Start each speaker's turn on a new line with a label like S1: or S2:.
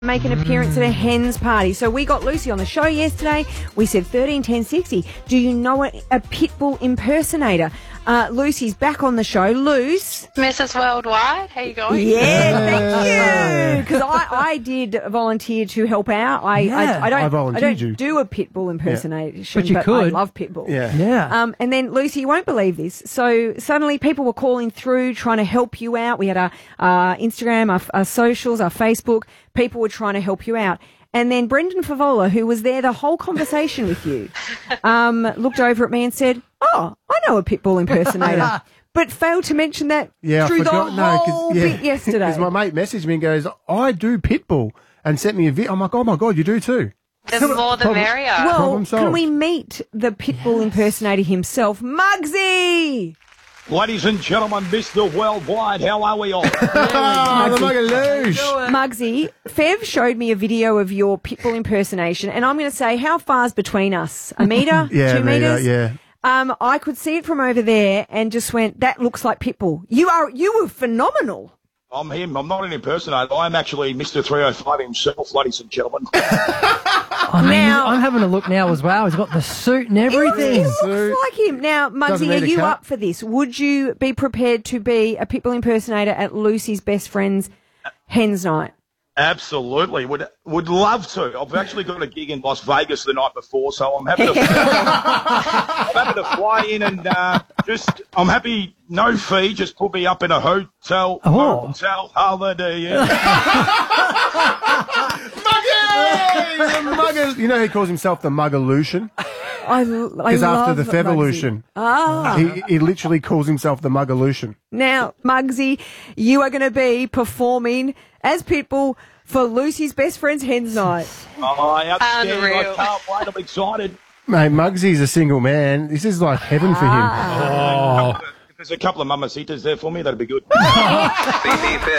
S1: Make an appearance at a hen's party. So we got Lucy on the show yesterday. We said 13 10 60. Do you know a Pitbull impersonator? Lucy's back on the show. Luce.
S2: Mrs. Worldwide, how you going?
S1: Yeah, thank you. Because I did volunteer to help out. I don't do a Pitbull impersonation,
S3: But you
S1: I
S3: could.
S1: love Pitbull.
S3: Yeah.
S1: And then, Lucy, you won't believe this. So suddenly people were calling through, trying to help you out. We had our Instagram, our socials, our Facebook. People were trying to help you out. And then Brendan Favola, who was there the whole conversation with you, looked over at me and said, "Oh, I know a Pitbull impersonator," but failed to mention that through the whole bit yesterday.
S4: Because my mate messaged me and goes, "I do Pitbull," and sent me a video. I'm like, "Oh my God, you do too."
S2: The more the merrier.
S1: Well,
S4: Problem solved.
S1: can we meet the Pitbull impersonator himself, Muggsy?
S5: Ladies and gentlemen, Mr. Worldwide, how are we all?
S4: The Mugaloosh.
S1: Muggsy, Fev showed me a video of your Pitbull impersonation, and I'm going to say, how far's between us? A metre?
S4: Yeah,
S1: 2 metres?
S4: yeah.
S1: I could see it from over there and just went, that looks like Pitbull. You were phenomenal.
S5: I'm him. I'm not an impersonator. I'm actually Mr. 305 himself, ladies and gentlemen.
S3: I mean,
S1: Now-
S3: I'm having a look now as well. He's got the suit and everything.
S1: He looks like him. Now,
S4: Doesn't
S1: Muggsy,
S4: need
S1: are
S4: a
S1: you
S4: cut.
S1: up for this? Would you be prepared to be a Pitbull impersonator at Lucy's best friend's hen's night?
S5: Absolutely. Would love to. I've actually got a gig in Las Vegas the night before, so I'm happy to fly in and I'm happy, no fee, just put me up in a hotel.
S3: Oh.
S5: Hotel holiday. Yeah.
S4: Muggers. You know he calls himself the Muggalution?
S1: I
S4: Because
S1: love
S4: after the Fevolution. He literally calls himself the Muggalution.
S1: Now, Muggsy, you are going to be performing as Pitbull for Lucy's best friend's hen's night.
S5: Oh, outstanding.
S2: Unreal.
S5: I can't wait. I'm excited.
S4: Mate, Muggsy's a single man. This is like heaven for him.
S5: If there's a couple of mamacitas there for me, that'd be good.
S6: Beep, beep,